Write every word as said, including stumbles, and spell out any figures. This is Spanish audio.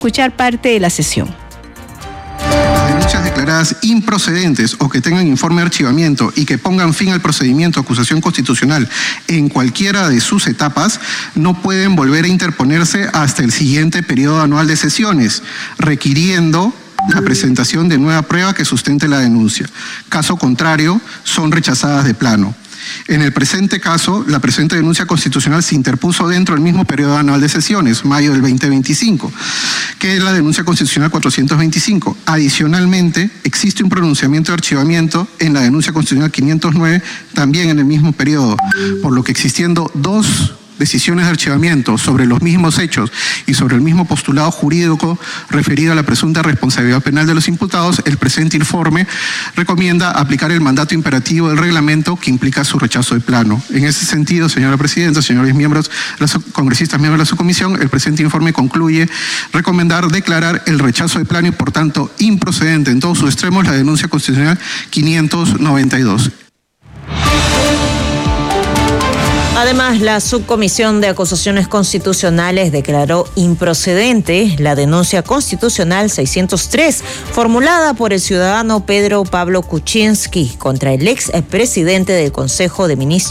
Escuchar parte de la sesión. Las denuncias declaradas improcedentes o que tengan informe de archivamiento y que pongan fin al procedimiento de acusación constitucional en cualquiera de sus etapas no pueden volver a interponerse hasta el siguiente periodo anual de sesiones, requiriendo la presentación de nueva prueba que sustente la denuncia. Caso contrario, son rechazadas de plano. En el presente caso, la presente denuncia constitucional se interpuso dentro del mismo periodo anual de sesiones, mayo del veinte veinticinco, que es la denuncia constitucional cuatrocientos veinticinco. Adicionalmente, existe un pronunciamiento de archivamiento en la denuncia constitucional quinientos nueve, también en el mismo periodo, por lo que existiendo dos decisiones de archivamiento sobre los mismos hechos y sobre el mismo postulado jurídico referido a la presunta responsabilidad penal de los imputados, el presente informe recomienda aplicar el mandato imperativo del reglamento que implica su rechazo de plano. En ese sentido, señora presidenta, señores miembros, los congresistas miembros de la subcomisión, el presente informe concluye recomendar declarar el rechazo de plano y por tanto improcedente en todos sus extremos la denuncia constitucional quinientos noventa y dos. Además, la Subcomisión de Acusaciones Constitucionales declaró improcedente la denuncia constitucional seiscientos tres, formulada por el ciudadano Pedro Pablo Kuczynski contra el ex presidente del Consejo de Ministros